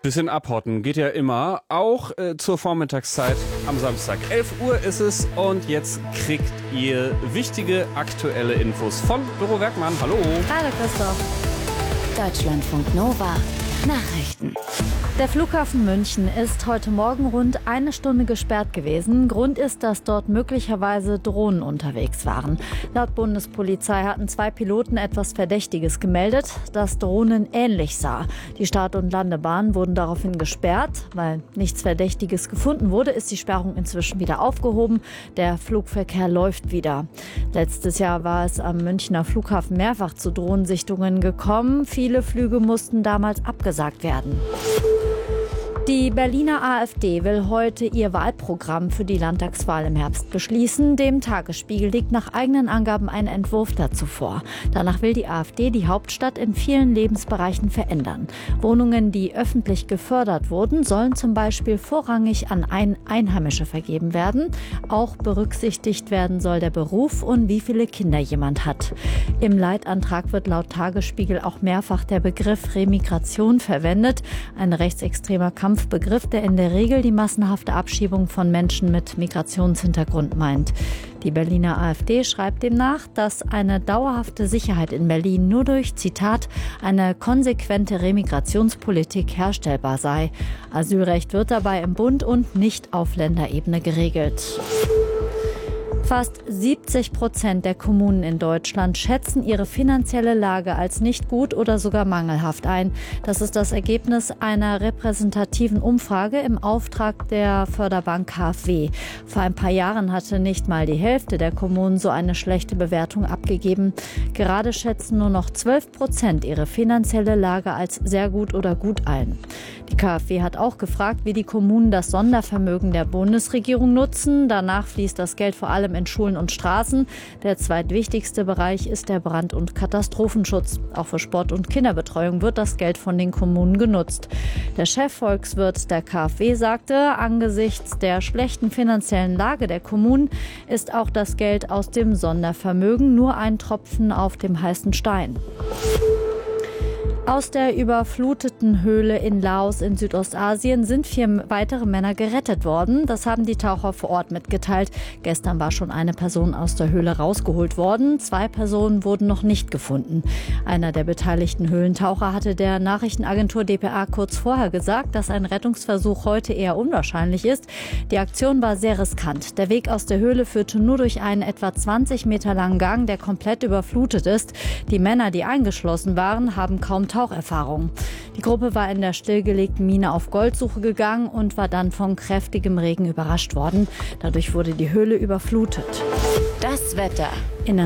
Bisschen abhotten geht ja immer, auch zur Vormittagszeit am Samstag. 11 Uhr ist es und jetzt kriegt ihr wichtige aktuelle Infos von Doro Werkmann. Hallo. Hallo Christoph. Deutschlandfunk Nova. Nachrichten. Der Flughafen München ist heute Morgen rund eine Stunde gesperrt gewesen. Grund ist, dass dort möglicherweise Drohnen unterwegs waren. Laut Bundespolizei hatten 2 Piloten etwas Verdächtiges gemeldet, das Drohnen ähnlich sah. Die Start- und Landebahnen wurden daraufhin gesperrt. Weil nichts Verdächtiges gefunden wurde, ist die Sperrung inzwischen wieder aufgehoben. Der Flugverkehr läuft wieder. Letztes Jahr war es am Münchner Flughafen mehrfach zu Drohnensichtungen gekommen. Viele Flüge mussten damals abgesagt werden. Die Berliner AfD will heute ihr Wahlprogramm für die Landtagswahl im Herbst beschließen. Dem Tagesspiegel liegt nach eigenen Angaben ein Entwurf dazu vor. Danach will die AfD die Hauptstadt in vielen Lebensbereichen verändern. Wohnungen, die öffentlich gefördert wurden, sollen zum Beispiel vorrangig an Einheimische vergeben werden. Auch berücksichtigt werden soll der Beruf und wie viele Kinder jemand hat. Im Leitantrag wird laut Tagesspiegel auch mehrfach der Begriff Remigration verwendet. Ein rechtsextremer Kampfbegriff, der in der Regel die massenhafte Abschiebung von Menschen mit Migrationshintergrund meint. Die Berliner AfD schreibt demnach, dass eine dauerhafte Sicherheit in Berlin nur durch, Zitat, eine konsequente Remigrationspolitik herstellbar sei. Asylrecht wird dabei im Bund und nicht auf Länderebene geregelt. Fast 70% der Kommunen in Deutschland schätzen ihre finanzielle Lage als nicht gut oder sogar mangelhaft ein. Das ist das Ergebnis einer repräsentativen Umfrage im Auftrag der Förderbank KfW. Vor ein paar Jahren hatte nicht mal die Hälfte der Kommunen so eine schlechte Bewertung abgegeben. Gerade schätzen nur noch 12% ihre finanzielle Lage als sehr gut oder gut ein. Die KfW hat auch gefragt, wie die Kommunen das Sondervermögen der Bundesregierung nutzen. Danach fließt das Geld vor allem in Schulen und Straßen. Der zweitwichtigste Bereich ist der Brand- und Katastrophenschutz. Auch für Sport- und Kinderbetreuung wird das Geld von den Kommunen genutzt. Der Chefvolkswirt der KfW sagte, angesichts der schlechten finanziellen Lage der Kommunen ist auch das Geld aus dem Sondervermögen nur ein Tropfen auf dem heißen Stein. Aus der überfluteten Höhle in Laos in Südostasien sind 4 weitere Männer gerettet worden. Das haben die Taucher vor Ort mitgeteilt. Gestern war schon eine Person aus der Höhle rausgeholt worden. 2 Personen wurden noch nicht gefunden. Einer der beteiligten Höhlentaucher hatte der Nachrichtenagentur dpa kurz vorher gesagt, dass ein Rettungsversuch heute eher unwahrscheinlich ist. Die Aktion war sehr riskant. Der Weg aus der Höhle führte nur durch einen etwa 20 Meter langen Gang, der komplett überflutet ist. Die Männer, die eingeschlossen waren, haben kaum Taucherfahrung. Die Gruppe war in der stillgelegten Mine auf Goldsuche gegangen und war dann von kräftigem Regen überrascht worden. Dadurch wurde die Höhle überflutet. Das Wetter.